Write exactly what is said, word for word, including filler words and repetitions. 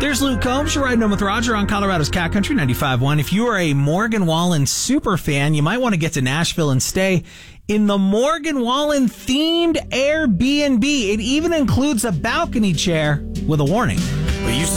There's Luke Combs. You're riding home with Roger on Colorado's Cat Country ninety-five point one. If you are a Morgan Wallen super fan, you might want to get to Nashville and stay in the Morgan Wallen themed Airbnb. It even includes a balcony chair with a warning. We used to